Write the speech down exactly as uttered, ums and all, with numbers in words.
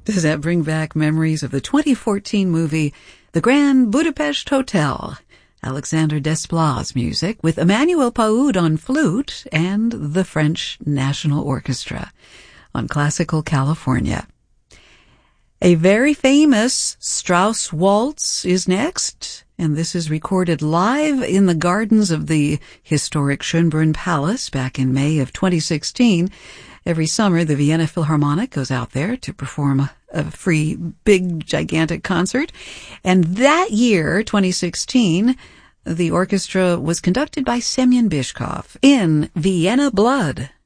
Does that bring back memories of the twenty fourteen movie The Grand Budapest Hotel? Alexander Desplat's music with Emmanuel Paoud on flute and the French National Orchestra on Classical California. A very famous Strauss waltz is next, and this is recorded live in the gardens of the historic Schönbrunn Palace back in May of twenty sixteen. Every summer, the Vienna Philharmonic goes out there to perform a, a free, big, gigantic concert. And that year, twenty sixteen, the orchestra was conducted by Semyon Bychkov in Vienna Blood.